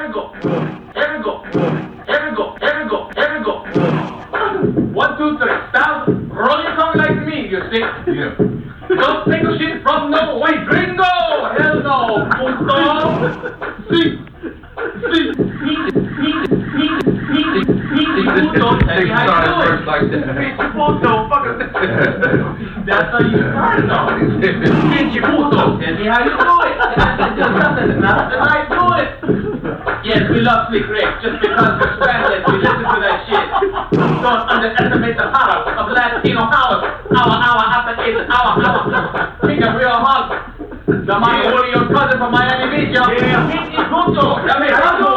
we go. Here we go. Here we go. Here we go. Here we go. 1, 2, 3. Stop. Roll your tongue like me, you see? Yeah. Don't take a shit from no way, gringo! Hell no, puto! See? Puto, tell me how you do it. Like that. Puto, fucker. That's how you start, no? Puto, tell me how you do it. That's just nothing, not that I do it. Yes, we love Slick Rick, just because we're Spanish, we listen to that shit. Don't underestimate the power of Latino house. Hour after 8 hour. Take a real hug. The man who your cousin from Miami Beach, yo. Yeah. Puto, dame,